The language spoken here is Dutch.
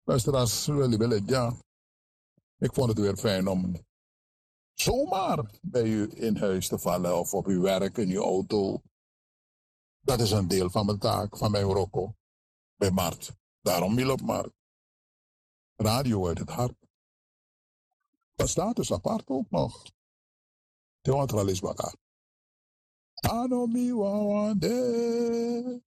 Luisteraars, ja. Ik vond het weer fijn om zomaar bij u in huis te vallen of op uw werk, in uw auto. Dat is een deel van mijn taak, van mijn Rocco, bij Mart. Daarom wil op Mart. Radio uit het hart. Dat staat dus apart ook nog. Theatralisme. Anomi wawande.